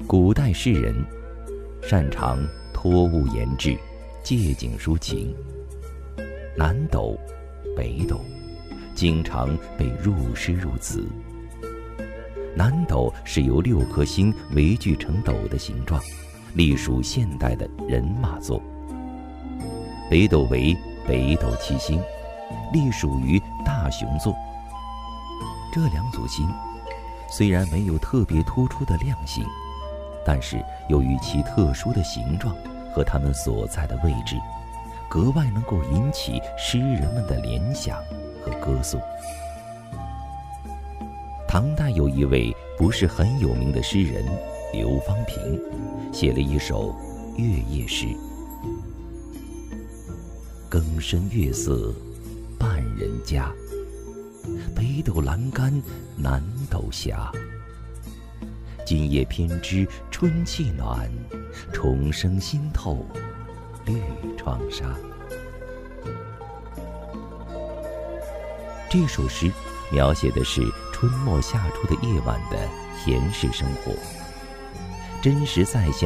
古代诗人擅长托物言志，借景抒情。南斗、北斗经常被入诗入词。南斗是由6颗星围聚成斗的形状，隶属现代的人马座。北斗为北斗七星，隶属于大熊座。这2组星虽然没有特别突出的亮性，但是由于其特殊的形状和它们所在的位置，格外能够引起诗人们的联想和歌颂。唐代有一位不是很有名的诗人刘方平，写了一首月夜诗：更深月色半人家，北斗阑干南斗斜。今夜偏知春气暖，重生新透绿窗纱。这首诗描写的是春末夏初的夜晚的闲适生活，真实再现